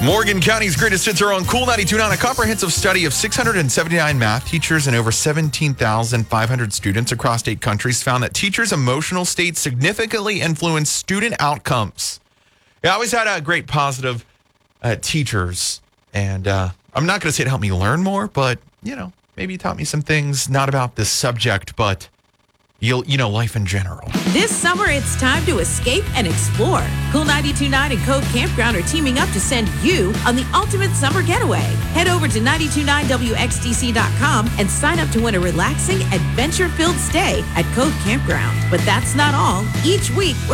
Morgan County's greatest hits are on Cool 92.9. A comprehensive study of 679 math teachers and over 17,500 students across 8 countries found that teachers' emotional states significantly influence student outcomes. I always had a great positive teachers, and I'm not going to say it helped me learn more, but, maybe it taught me some things, not about this subject, but life in general. This summer, it's time to escape and explore. Cool 92.9 and Cove Campground are teaming up to send you on the ultimate summer getaway. Head over to 929wxdc.com and sign up to win a relaxing, adventure-filled stay at Cove Campground. But that's not all. Each week,